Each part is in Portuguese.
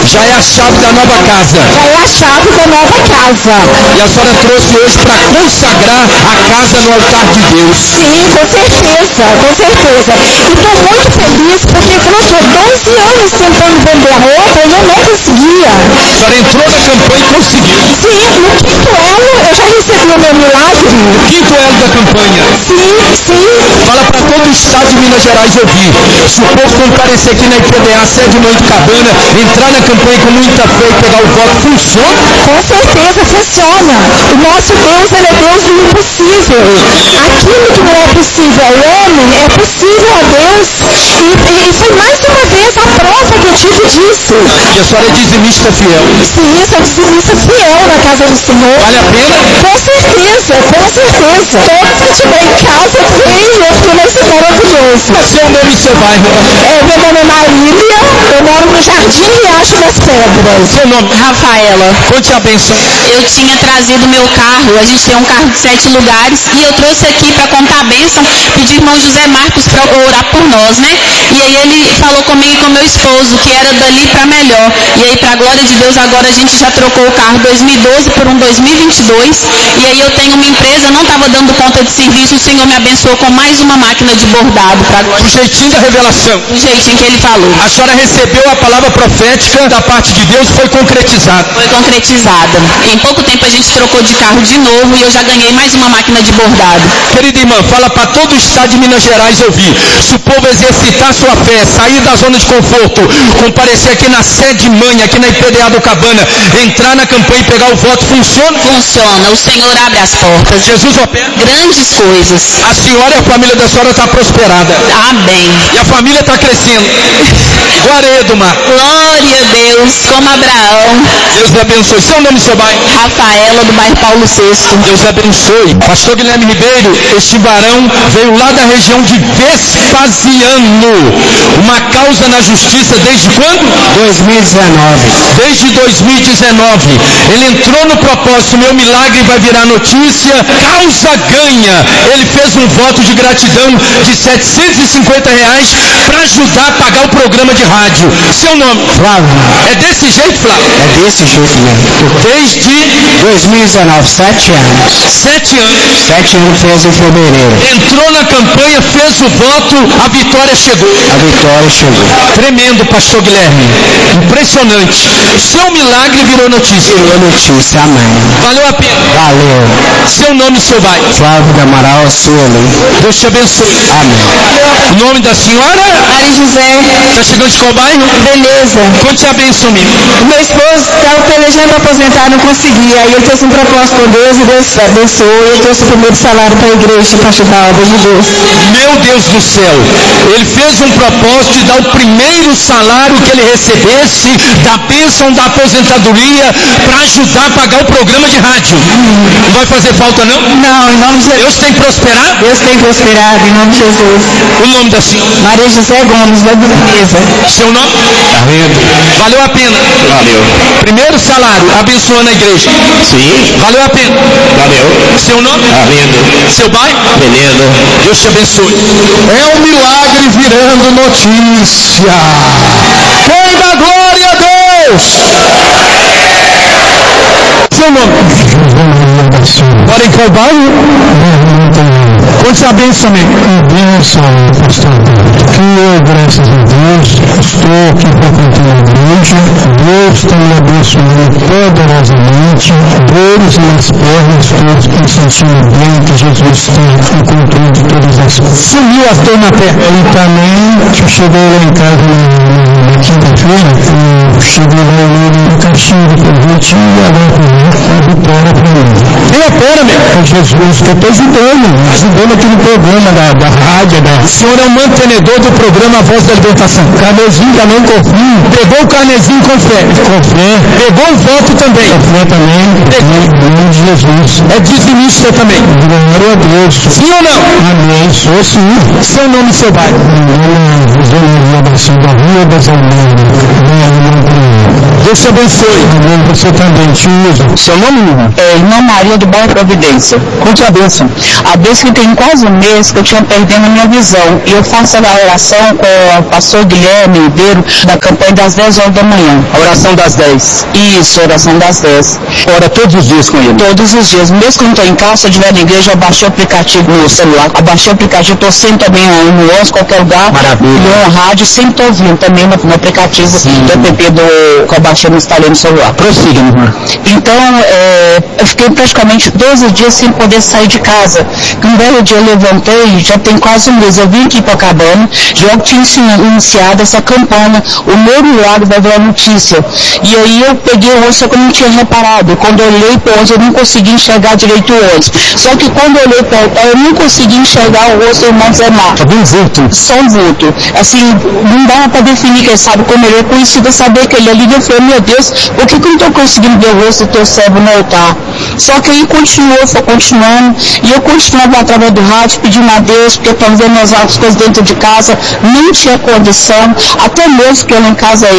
Já é a chave da nova casa. Já é a chave da nova casa. E a senhora trouxe hoje para consagrar a casa no altar de Deus. Sim, com certeza, com certeza. E estou muito feliz porque como eu estou 12 anos tentando vender roupa e eu não conseguia. A senhora entrou na campanha e conseguiu. Sim, no quinto elo eu já recebi o meu milagre. Quinto elo da campanha. Sim, sim. Fala para todo o estado de Minas Gerais ouvir. Se o povo comparecer aqui na IPDA, sede Mãe de Cabana, entrar na campanha com muita fé e pegar o voto, funciona? Com certeza funciona. O nosso Deus, ele é Deus do impossível. Aquilo que não é possível ao homem, é possível a Deus. E foi mais uma vez a prova que eu tive disso. E a senhora é dizimista fiel. Sim, sou dizimista fiel na casa do Senhor. Vale a pena? Com certeza, com certeza. Todos que estiver em casa, venham, porque vai ser maravilhoso. Seu nome e seu bairro. Meu nome é Marília, eu moro no Jardim Riacho das Pedras. Seu nome? Rafaela. Conte a bênção. Eu tinha trazido meu carro, a gente tem um carro de 7 lugares, e eu trouxe aqui para contar a bênção, pedi ao irmão José Marcos para orar por nós, né? E aí ele falou comigo e com meu esposo, que era dali para melhor. E aí, para a glória de Deus, agora a gente já trocou o carro 2012 por um 2022. E aí eu tenho uma empresa, não estava dando conta de serviço, o Senhor me abençoou com mais uma máquina de bordado para a glória. O jeitinho da revelação. Do jeitinho que ele falou. A senhora recebeu a palavra profética da parte de Deus, foi concretizada. Foi concretizada. Em pouco tempo a gente trocou de carro de novo e eu já ganhei mais uma máquina de bordado. Querida irmã, fala para todo o estado de Minas Gerais ouvir. Se o povo exercitar sua fé, sair da zona de conforto, comparecer aqui na sede mãe, aqui na IPDA do Cabana, entrar na campanha e pegar o voto, funciona? Funciona. O Senhor abre as portas. Jesus opera. Grandes coisas. A senhora e a família da senhora está prosperada. Amém. E a família está crescendo. Glória do mar. Glória a Deus, como Abraão. Deus abençoe. Seu nome e seu bairro? Rafaela, do bairro Paulo VI. Deus abençoe. Pastor Guilherme Ribeiro, este varão veio lá da região de Vespasiano. Uma causa na justiça desde quando? 2019. Desde 2019. Ele entrou no propósito, meu milagre vai virar notícia, causa ganha. Ele fez um voto de gratidão de R$750 para ajudar a pagar o programa de rádio. Seu nome? Flávio. É desse jeito, Flávio? É desse jeito mesmo. Desde 2019, 7 anos. 7 anos. 7 anos fez em fevereiro. Entrou na campanha, fez o voto, a vitória chegou. A vitória chegou. Tremendo, pastor Guilherme. Impressionante. Seu milagre virou notícia. Virou notícia, amém. Valeu a pena. Valeu. Seu nome e seu bairro? Flávio do Amaral, Açúcar. Deus te abençoe. Amém. O nome da senhora? Maria José. Está chegando de qual bairro? Beleza. Conte a bênção, amigo. Meu esposo estava pelejando para aposentar, não conseguia. Aí ele fez um propósito com Deus e Deus abençoou. E ele trouxe o primeiro salário para a igreja para ajudar a obra de Deus. Meu Deus do céu. Ele fez um propósito de dar o primeiro salário que ele recebesse da bênção da aposentadoria para ajudar a pagar o programa de rádio. Não vai fazer falta, não? Não, em nome de Jesus. Deus tem prosperado? Deus tem prosperado, em nome de Jesus. O nome da senhora? Maria José Gomes, da Beleza. Seu nome? Valeu a pena. Valeu. Primeiro salário, abençoando a igreja. Sim. Valeu a pena. Valeu. Seu nome? Lindo. Seu bairro? Beleza. Deus te abençoe. É um milagre virando notícia. Quem dá glória a Deus? Seu nome? Mora em qual bairro? Conte a bênção, amigo. Bênção, pastor. Que eu, graças a Deus, estou aqui frequentando a igreja. Deus está me abençoando poderosamente. Dores nas pernas, todos que sentindo bem, que Jesus está no controle de todas as coisas. Sumiu a dor na perna. E também, eu cheguei lá em casa na quinta-feira, eu cheguei lá na caixinha de presente e a vitória para mim. Quem opera, meu? Jesus, que eu estou ajudando aquele programa da rádio. O senhor é um mantenedor do programa Voz da Libertação. Carnezinho também confio. Pegou o carnezinho com fé. Com fé. Pegou o voto também. Com fé também. Em nome de Jesus. É dizimista também. Glória a Deus. Sim ou não? Amém. Sou sim. Seu nome e seu bairro? Meu nome é José Maria da Silva Rua das Almeiras. Deus te abençoe. Você também te usa. Seu nome, irmã? Irmã Maria do bairro Providência. Conte a bênção. A bênção que tem quase um mês que eu tinha perdendo a minha visão. E eu faço a oração com o pastor Guilherme Ribeiro da campanha das 10 horas da manhã. A oração das 10. Isso, oração das 10. Ora todos os dias com ele? Todos os dias. Mesmo que eu não estou em casa, se eu estiver na igreja, eu baixei o aplicativo no celular. Eu baixei o aplicativo, estou sempre também no ônibus, qualquer lugar. Maravilha. No rádio, sempre estou ouvindo também no aplicativo do app que eu baixei no instalei no celular. Prossiga, irmã. Então, eu fiquei praticamente 12 dias sem poder sair de casa. Um belo dia eu levantei, já tem quase um mês, eu vim aqui para Cabana, já tinha iniciado essa campanha, o meu milagre vai virar notícia. E aí eu peguei o rosto, só que eu não tinha reparado. Quando eu olhei para o ônibus, eu não consegui enxergar direito o ônibus. Só que quando eu olhei para o altar, eu não consegui enxergar o rosto do irmão Zé Marcos. Só um vulto. Só um vulto. Assim, não dava para definir, quem sabe como ele é conhecido, saber que ele ali. Eu falei, meu Deus, por que eu não estou conseguindo ver o rosto do teu servo no altar? Só que aí foi continuando, e eu continuava através do rádio pedindo a Deus, porque estava vendo as coisas dentro de casa, não tinha condição, até mesmo que eu em casa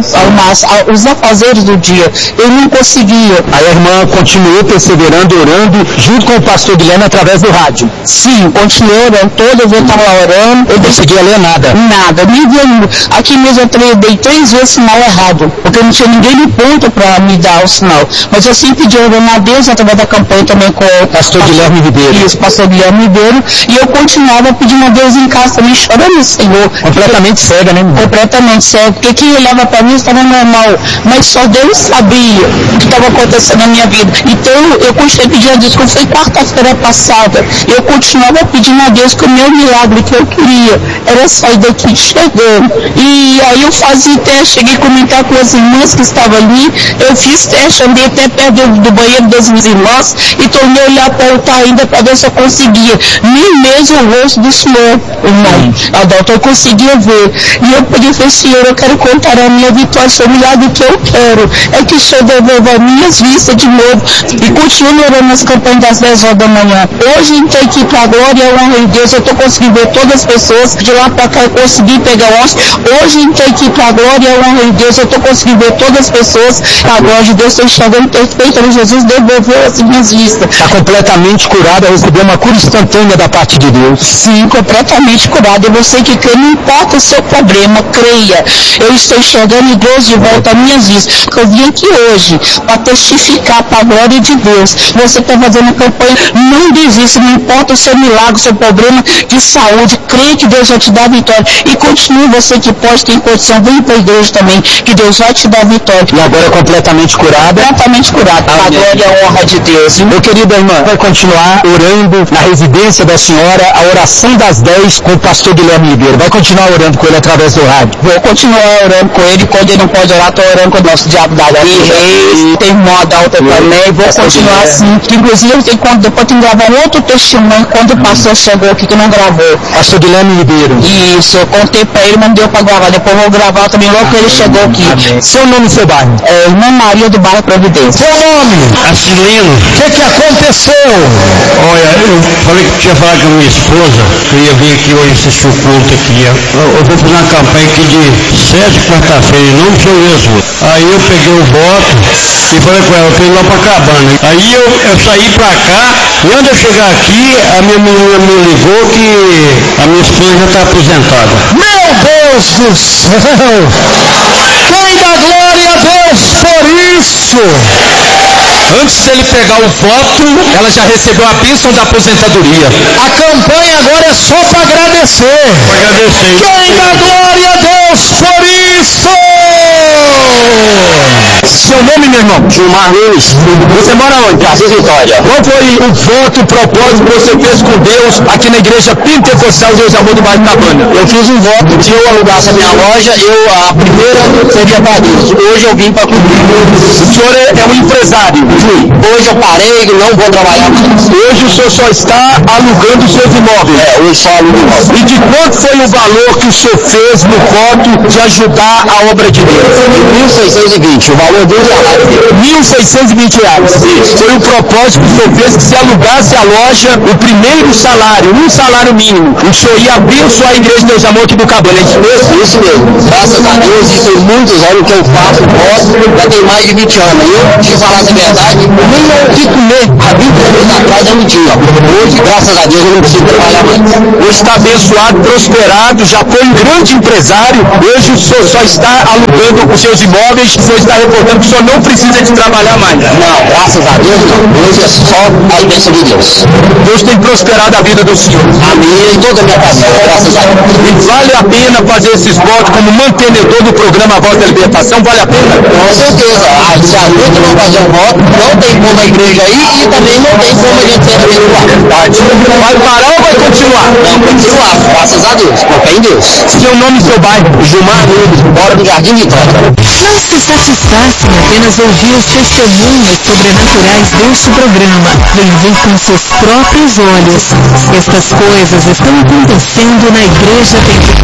os afazeres do dia, eu não conseguia. Aí a irmã continuou perseverando, orando, junto com o pastor Guilherme através do rádio? Sim, continuei orando, toda vez eu estava lá orando. Eu não conseguia ler nada? Nada, nem via. Aqui mesmo eu dei 3 vezes sinal errado, porque não tinha ninguém no ponto para me dar o sinal. Mas eu sempre pedi orando a Deus através da campanha também com o pastor Guilherme Ribeiro. Isso, pastor Guilherme Ribeiro. E eu continuava pedindo a Deus em casa também, chorando no Senhor. Completamente cega, né? Completamente cega, porque quem olhava para mim estava normal, mas só Deus sabia o que estava acontecendo na minha vida. Então eu continuei pedindo a Deus, quando foi quarta-feira passada, eu continuava pedindo a Deus que o meu milagre que eu queria era sair daqui chegando. E aí eu fazia teste, cheguei a comentar com as irmãs que estavam ali, eu fiz teste, andei até perto do banheiro das minhas irmãs e tornei a olhar para o altar ainda para ver se eu conseguia, nem mesmo o rosto do Senhor, irmão Adalto, eu conseguia ver. E eu peguei e falei, Senhor, eu quero contar a minha vitória, o milagre que eu quero é que o Senhor devolva minhas vistas de novo e continue orando nas campanhas das 10 horas da manhã. Hoje eu tenho que ir para a glória e a honra de Deus, eu estou conseguindo ver todas as pessoas, de lá para cá eu consegui pegar o ônibus. Hoje eu tenho que ir para a glória e a honra de Deus, eu estou conseguindo ver todas as pessoas, a glória de Deus, estou enxergando perfeitamente, Jesus devolveu as minhas vistas. Está completamente curada, recebeu uma cura instantânea da parte de Deus. Sim, completamente curada. E você que crê, não importa o seu problema, creia. Eu estou enxergando Deus de volta às minhas vistas. Eu vim aqui hoje para testificar para a glória de Deus. Você está fazendo campanha, não desista, não importa o seu milagre, o seu problema de saúde, creia que Deus vai te dar a vitória. E continue, você que pode, tem condição, vem para a igreja também, que Deus vai te dar a vitória. E agora é completamente curada? Completamente curada, para a glória e a honra de Deus. Meu querido irmã, vai continuar orando na residência da senhora, a oração das 10 com o pastor Guilherme Ribeiro. Vai continuar orando com ele através do rádio? Vou continuar orando com ele, quando ele não pode orar, estou orando com o nosso diabo da Reis, tem irmão Adalto também, vou continuar assim. Inclusive, eu tenho, depois tem que gravar um outro testemunho, quando o pastor chegou aqui, que não gravou. Pastor Guilherme Ribeiro. Isso, eu contei para ele, não deu para gravar, depois eu vou gravar também logo que ele chegou aqui. Amém. Seu nome e seu bairro? Irmã Maria do bairro Providência. Seu nome? Acilino. O que aconteceu? Olha, eu falei que tinha falado com a minha esposa, que eu ia vir aqui hoje assistir o culto aqui. Eu vou fazer uma campanha aqui de 7 quarta-feira, em nome do Senhor Jesus. Aí eu peguei o voto e falei com ela, eu quero ir lá pra Cabana. Aí eu saí pra cá, e antes de eu chegar aqui, a minha menina me ligou que a minha esposa já está aposentada. Meu Deus do céu! Quem dá glória a Deus por isso? Antes dele pegar o voto, ela já recebeu a bênção da aposentadoria. A campanha agora é só para agradecer. Quem dá glória a Deus por isso? Seu nome, meu irmão? Gilmar Nunes. Você mora onde? Jardim Vitória. Qual foi o voto, o propósito que você fez com Deus aqui na igreja Pentecostal Deus Amor do Bairro Cabana? Eu fiz um voto, se eu alugasse a minha loja, a primeira seria para Deus. Hoje eu vim para cumprir. O senhor é um empresário? Hoje eu parei, não vou trabalhar mais. Hoje o senhor só está alugando os seus imóveis? Hoje só alugo imóveis. E de quanto foi o valor que o senhor fez no voto de ajudar a obra de Deus? 1.620, o valor do salário dele. R$1.620. Foi o propósito que o senhor fez, que se alugasse a loja, o primeiro salário, um salário mínimo, o senhor ia abençoar a igreja de Deus Amor aqui do Cabana. Isso mesmo. Graças a Deus, isso foi muito muitos anos que eu faço voto, já tem mais de 20 anos. Eu, te falar a verdade, nem o que comer há 20 anos atrás eu não tinha. Hoje, graças a Deus, eu não preciso trabalhar mais. Hoje está abençoado, prosperado, já foi um grande empresário. Hoje o senhor só está alugando os seus imóveis, o senhor está reportando que o senhor não precisa de trabalhar mais. Não, graças a Deus não. Hoje é só a bênção de Deus. Deus tem prosperado a vida do senhor. A minha e toda a minha família, graças a Deus. E vale a pena fazer esses votos como mantenedor do programa Voto da Libertação? Vale a pena? Com certeza. Se a gente não fazer um voto, não tem como a igreja ir e também não tem como a gente ser abençoado. Vai parar ou vai continuar? Não, continuar, graças a Deus, com fé em Deus. Seu nome e seu bairro? Gilmar Nunes, mora no Jardim Vitória. Não se satisfaça em apenas ouvir os testemunhos sobrenaturais deste programa. Vem ver com seus próprios olhos. Estas coisas estão acontecendo na Igreja Pentecostal.